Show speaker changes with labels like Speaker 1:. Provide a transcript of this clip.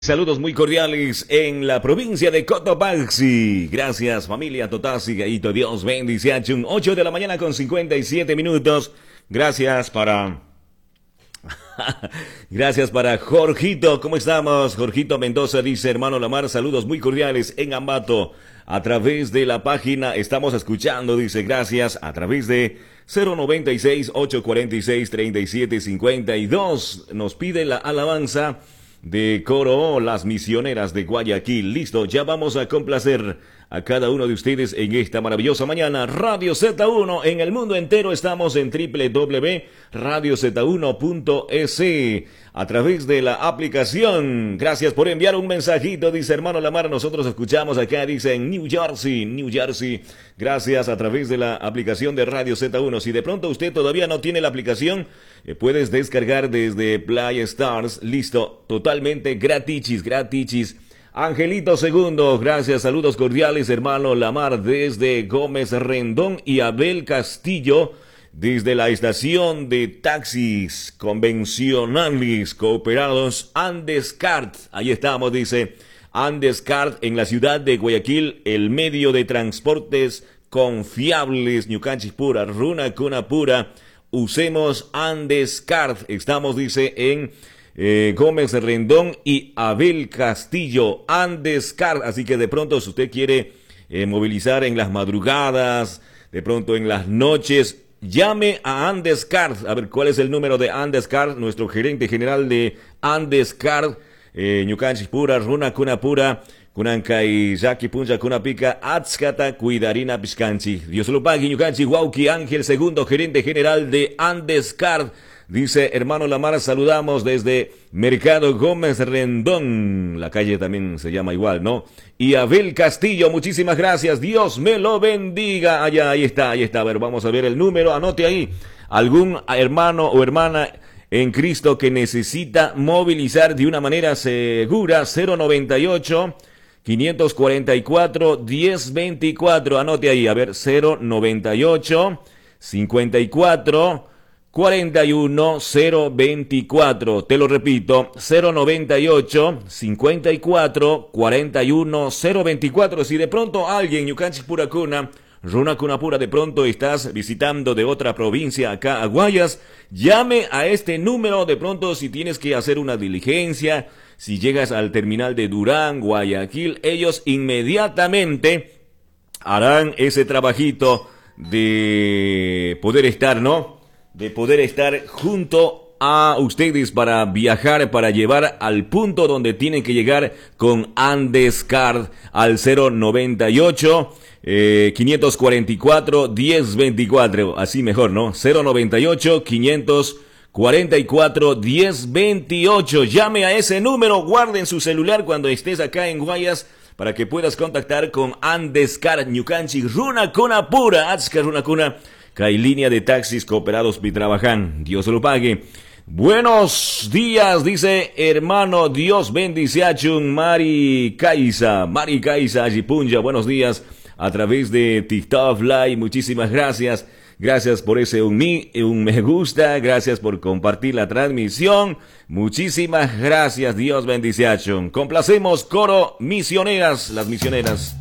Speaker 1: Saludos muy cordiales en la provincia de Cotopaxi. Gracias, familia Totasi, Gaito. Dios bendice. 8 de la mañana con 57 minutos. Gracias para... Gracias para Jorgito. ¿Cómo estamos? Jorgito Mendoza dice, hermano Lamar, saludos muy cordiales en Ambato. A través de la página estamos escuchando, dice, gracias, a través de 096-846-3752. Nos pide la alabanza de coro Las Misioneras de Guayaquil. Listo, ya vamos a complacer a cada uno de ustedes en esta maravillosa mañana. Radio Z1 en el mundo entero. Estamos en www.radioz1.es a través de la aplicación. Gracias por enviar un mensajito, dice hermano Lamar. Nosotros escuchamos acá, dice en New Jersey. Gracias a través de la aplicación de Radio Z1. Si de pronto usted todavía no tiene la aplicación, puedes descargar desde Play Stars. Listo, totalmente gratis. Angelito Segundo, gracias, saludos cordiales, hermano Lamar, desde Gómez Rendón y Abel Castillo, desde la estación de taxis convencionales cooperados Andescart. Ahí estamos, dice Andescart, en la ciudad de Guayaquil, el medio de transportes confiables, Ñucanchis pura, Runa Cuna pura. Usemos Andescart. Estamos, dice, en Gómez Rendón y Abel Castillo, Andescart. Así que de pronto, si usted quiere movilizar en las madrugadas, de pronto en las noches, llame a Andescart. A ver, ¿cuál es el número de Andescart? Nuestro gerente general de Andescart, Ñucanchis pura, Runa Cuna pura, Kunankay, Jackie Punja, Kunapica, Atskata, Cuidarina, Piscanchi. Dios lo pague, Ñucanchi, Huauqui, Ángel Segundo, gerente general de Andescart. Dice, hermano Lamar, saludamos desde Mercado Gómez Rendón. La calle también se llama igual, ¿no? Y Abel Castillo, muchísimas gracias. Dios me lo bendiga. Allá, ahí está. A ver, vamos a ver el número. Anote ahí. Algún hermano o hermana en Cristo que necesita movilizar de una manera segura. 098 544 1024. Anote ahí, a ver, 098 54 41 024. Te lo repito, 098 54 41 024. Si de pronto alguien, Ñucanchis pura cuna, Runa Cuna pura, de pronto estás visitando de otra provincia acá a Guayas, llame a este número. De pronto, si tienes que hacer una diligencia, si llegas al terminal de Durán, Guayaquil, ellos inmediatamente harán ese trabajito de poder estar, ¿no? De poder estar junto a ustedes para viajar, para llevar al punto donde tienen que llegar con Andescart al 098 544 1024. Así mejor, ¿no? 098 544 1028. Llame a ese número, guarden su celular cuando estés acá en Guayas, para que puedas contactar con Andescart, Ñucanchi, Runa Cuna pura, Atska Runa Cuna, que hay línea de taxis cooperados Pitrabajan. Dios lo pague. Buenos días, dice hermano, Dios bendice a Mari Kaisa, Ajipunja, buenos días a través de TikTok Live, muchísimas gracias. Gracias por ese un me gusta, gracias por compartir la transmisión, muchísimas gracias, Dios bendice a Complacemos coro Misioneras, las misioneras.